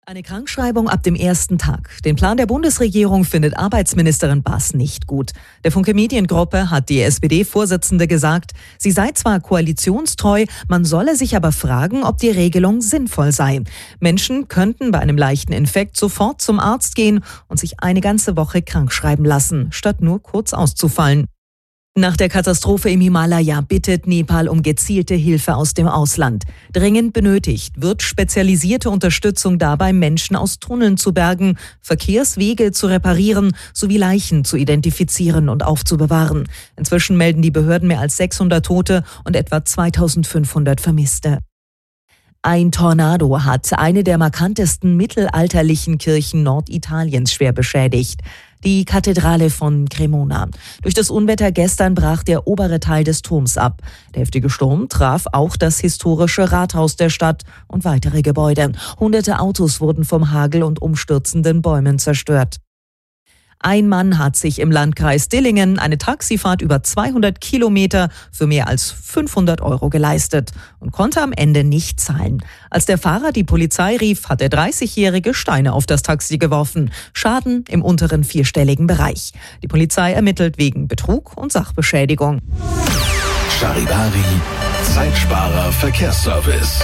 Eine Krankschreibung ab dem ersten Tag. Den Plan der Bundesregierung findet Arbeitsministerin Bass nicht gut. Der Funke Mediengruppe hat die SPD-Vorsitzende gesagt, sie sei zwar koalitionstreu, man solle sich aber fragen, ob die Regelung sinnvoll sei. Menschen könnten bei einem leichten Infekt sofort zum Arzt gehen und sich eine ganze Woche krankschreiben lassen, statt nur kurz auszufallen. Nach der Katastrophe im Himalaya bittet Nepal um gezielte Hilfe aus dem Ausland. Dringend benötigt wird spezialisierte Unterstützung dabei, Menschen aus Tunneln zu bergen, Verkehrswege zu reparieren sowie Leichen zu identifizieren und aufzubewahren. Inzwischen melden die Behörden mehr als 600 Tote und etwa 2500 Vermisste. Ein Tornado hat eine der markantesten mittelalterlichen Kirchen Norditaliens schwer beschädigt. Die Kathedrale von Cremona. Durch das Unwetter gestern brach der obere Teil des Turms ab. Der heftige Sturm traf auch das historische Rathaus der Stadt und weitere Gebäude. Hunderte Autos wurden vom Hagel und umstürzenden Bäumen zerstört. Ein Mann hat sich im Landkreis Dillingen eine Taxifahrt über 200 Kilometer für mehr als 500 € geleistet und konnte am Ende nicht zahlen. Als der Fahrer die Polizei rief, hat der 30-Jährige Steine auf das Taxi geworfen. Schaden im unteren vierstelligen Bereich. Die Polizei ermittelt wegen Betrug und Sachbeschädigung. Charivari, Zeitsparer Verkehrsservice.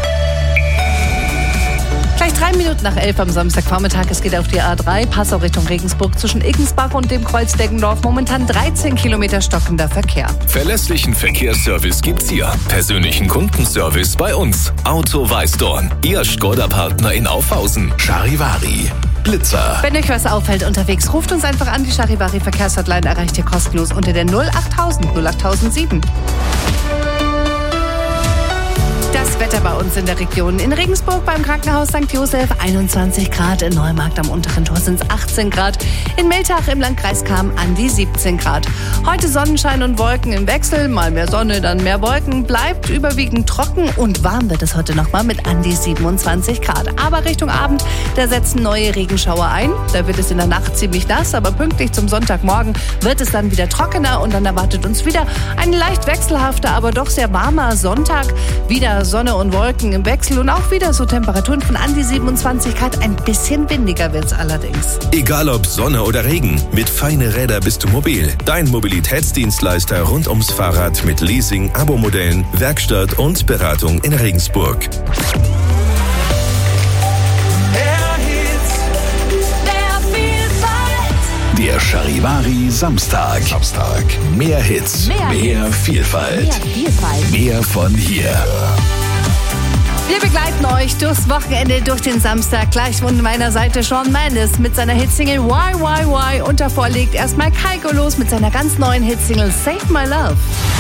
Gleich 3 Minuten nach 11 am Samstagvormittag. Es geht auf die A3, Passau Richtung Regensburg zwischen Iggensbach und dem Kreuz Deggendorf. Momentan 13 Kilometer stockender Verkehr. Verlässlichen Verkehrsservice gibt's hier. Persönlichen Kundenservice bei uns. Auto Weißdorn, Ihr Skoda-Partner in Aufhausen. Charivari, Blitzer. Wenn euch was auffällt unterwegs, ruft uns einfach an. Die Charivari Verkehrshotline erreicht ihr kostenlos unter der 08000 08007. Das Wetter bei uns in der Region. In Regensburg beim Krankenhaus St. Josef 21 Grad. In Neumarkt am unteren Tor sind es 18 Grad. In Meltach im Landkreis Cham an die 17 Grad. Heute Sonnenschein und Wolken im Wechsel. Mal mehr Sonne, dann mehr Wolken. Bleibt überwiegend trocken und warm wird es heute nochmal mit an die 27 Grad. Aber Richtung Abend, da setzen neue Regenschauer ein. Da wird es in der Nacht ziemlich nass, aber pünktlich zum Sonntagmorgen wird es dann wieder trockener und dann erwartet uns wieder ein leicht wechselhafter, aber doch sehr warmer Sonntag. Wieder Sonne und Wolken im Wechsel und auch wieder so Temperaturen von an die 27 Grad. Ein bisschen windiger wird's allerdings. Egal ob Sonne oder Regen, mit Feine Räder bist du mobil. Dein Mobilitätsdienstleister rund ums Fahrrad mit Leasing, Abo-Modellen, Werkstatt und Beratung in Regensburg. Der Charivari Samstag. Mehr Hits, mehr Vielfalt. Mehr von hier. Wir begleiten euch durchs Wochenende, durch den Samstag. Gleich von meiner Seite Shawn Mendes mit seiner Hitsingle Why. Und davor legt erstmal Kaiko los mit seiner ganz neuen Hitsingle Save My Love.